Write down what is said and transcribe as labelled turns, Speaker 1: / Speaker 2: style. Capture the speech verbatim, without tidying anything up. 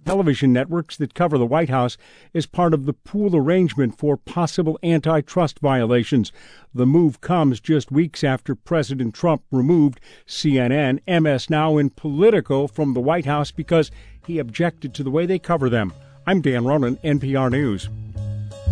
Speaker 1: television networks that cover the White House as part of the pool arrangement for possible antitrust violations. The move comes just weeks after President Trump removed C N N, M S Now, and Politico from the White House because he objected to the way they cover them. I'm Dan Ronan, N P R News.